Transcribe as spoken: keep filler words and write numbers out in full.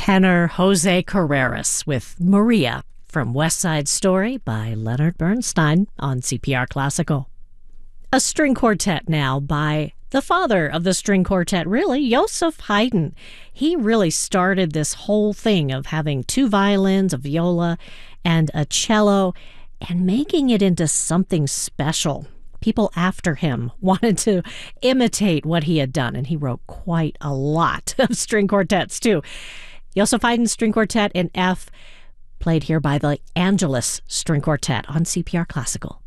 tenor Jose Carreras with Maria from West Side Story by Leonard Bernstein on C P R Classical. A string quartet now by the father of the string quartet, really, Joseph Haydn. He really started this whole thing of having two violins, a viola, and a cello, and making it into something special. People after him wanted to imitate what he had done, and he wrote quite a lot of string quartets, too. Joseph Haydn String Quartet in F, played here by the Angelus String Quartet on C P R Classical.